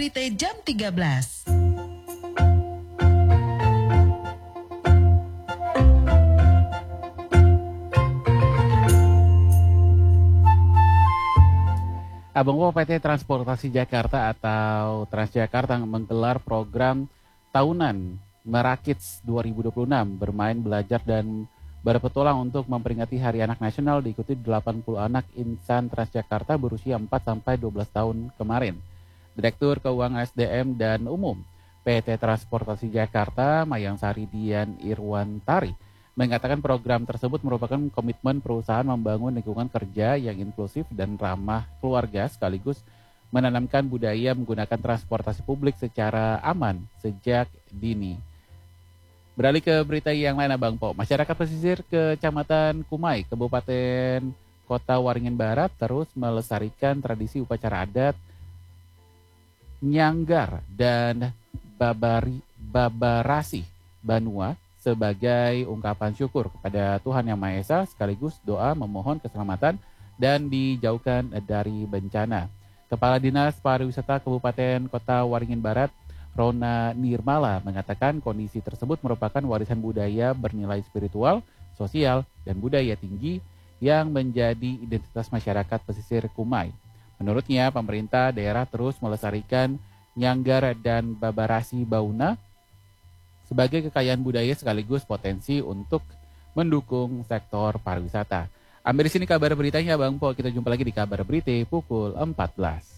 Berita jam 13. Abang Wo, PT Transportasi Jakarta atau Transjakarta menggelar program tahunan Merakits 2026 bermain, belajar, dan berpetualang untuk memperingati Hari Anak Nasional diikuti 80 anak insan Transjakarta berusia 4-12 tahun kemarin. Direktur Keuangan SDM dan Umum PT Transportasi Jakarta, Mayangsari Dian Irwantari, mengatakan program tersebut merupakan komitmen perusahaan membangun lingkungan kerja yang inklusif dan ramah keluarga sekaligus menanamkan budaya menggunakan transportasi publik secara aman sejak dini. Beralih ke berita yang lain, Abang Po. Masyarakat pesisir Kecamatan Kumai, Kabupaten Kota Waringin Barat terus melestarikan tradisi upacara adat Nyanggar dan Babarasi Banua sebagai ungkapan syukur kepada Tuhan Yang Maha Esa sekaligus doa memohon keselamatan dan dijauhkan dari bencana. Kepala Dinas Pariwisata Kabupaten Kota Waringin Barat, Rona Nirmala, mengatakan kondisi tersebut merupakan warisan budaya bernilai spiritual, sosial, dan budaya tinggi yang menjadi identitas masyarakat pesisir Kumai. Menurutnya, pemerintah daerah terus melestarikan Nyanggar dan Babarasi Bauna sebagai kekayaan budaya sekaligus potensi untuk mendukung sektor pariwisata. Ambil di sini kabar beritanya, Bang Po. Kita jumpa lagi di kabar berita pukul 14.